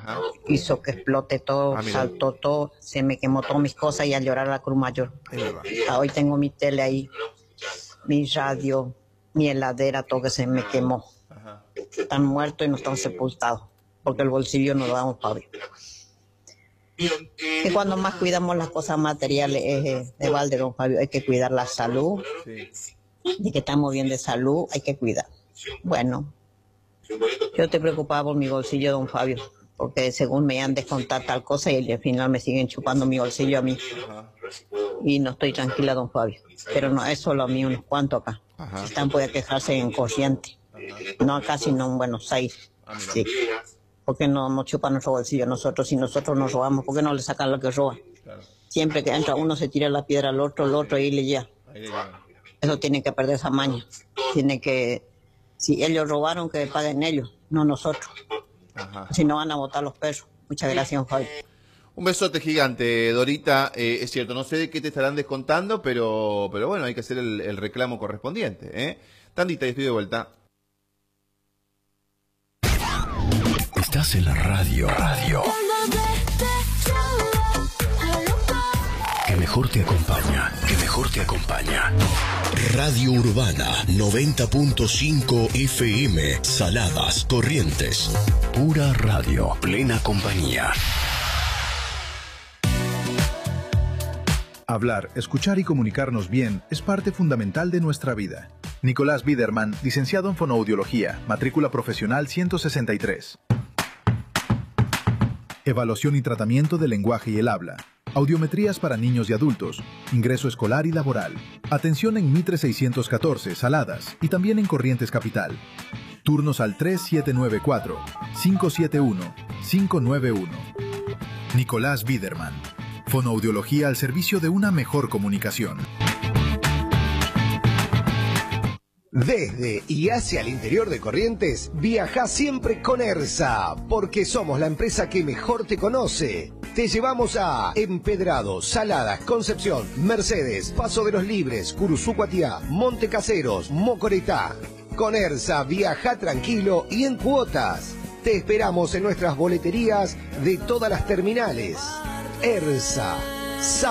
Ajá. Hizo que explote todo, Ah, mira. saltó todo, se me quemó todas mis cosas y al llorar a la Cruz Mayor. Hoy tengo mi tele ahí, mi radio, mi heladera, todo que se me quemó. Ajá. Están muertos y no están sepultados, porque el bolsillo no lo damos para ver. Y cuando más cuidamos las cosas materiales es de balde, don Fabio, hay que cuidar la salud, Sí. de que estamos bien de salud, hay que cuidar. Bueno, yo estoy preocupada por mi bolsillo, don Fabio, porque según me han descontado tal cosa y al final me siguen chupando mi bolsillo a mí. Ajá. Y no estoy tranquila, don Fabio. Pero no es solo a mí, unos cuantos acá. Ajá. Están puede quejarse en Corrientes. No acá, sino en Buenos Aires. Ah, mira. Sí. ¿Por qué no nos chupan nuestro bolsillo nosotros? Si nosotros nos robamos, ¿por qué no le sacan lo que roban? Claro. Siempre que entra uno se tira la piedra al otro y le lleva. Ahí le llegan. Eso tiene que perder esa maña. Tiene que, si ellos robaron, que paguen ellos, no nosotros. Ajá. Si no van a botar los perros. Muchas gracias, don Fabio. Un besote gigante, Dorita. Es cierto, no sé de qué te estarán descontando, pero bueno, hay que hacer el reclamo correspondiente, ¿eh? Tandita, y estoy de vuelta. Estás en la radio. Que mejor te acompaña. Radio Urbana 90.5 FM. Saladas, Corrientes. Pura radio. Plena compañía. Hablar, escuchar y comunicarnos bien es parte fundamental de nuestra vida. Nicolás Biderman, licenciado en Fonoaudiología, matrícula profesional 163. Evaluación y tratamiento del lenguaje y el habla. Audiometrías para niños y adultos. Ingreso escolar y laboral. Atención en Mitre 614, Saladas, y también en Corrientes Capital. Turnos al 3794-571-591. Nicolás Biderman. Fonoaudiología al servicio de una mejor comunicación. Desde y hacia el interior de Corrientes, viaja siempre con ERSA, porque somos la empresa que mejor te conoce. Te llevamos a Empedrado, Saladas, Concepción, Mercedes, Paso de los Libres, Curuzú-Cuatiá, Monte Caseros, Mocoretá. Con ERSA, viaja tranquilo y en cuotas. Te esperamos en nuestras boleterías de todas las terminales. ERSA.